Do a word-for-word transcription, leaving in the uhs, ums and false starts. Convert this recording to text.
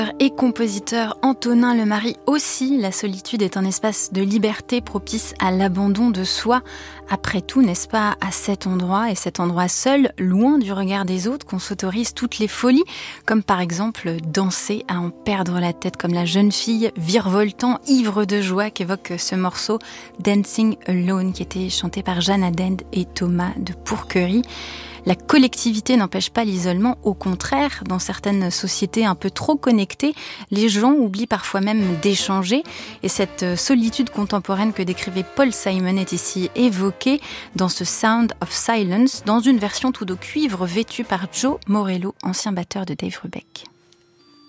Et compositeur Antonin Lemary aussi, la solitude est un espace de liberté propice à l'abandon de soi. Après tout, n'est-ce pas à cet endroit, et cet endroit seul, loin du regard des autres, qu'on s'autorise toutes les folies, comme par exemple danser à en perdre la tête, comme la jeune fille virevoltant, ivre de joie qu'évoque ce morceau Dancing Alone, qui était chanté par Jeanne Adend et Thomas de Pourquerie. La collectivité n'empêche pas l'isolement, au contraire, dans certaines sociétés un peu trop connectées, les gens oublient parfois même d'échanger, et cette solitude contemporaine que décrivait Paul Simon est ici évoquée dans ce Sound of Silence, dans une version tout de cuivre vêtue par Joe Morello, ancien batteur de Dave Brubeck.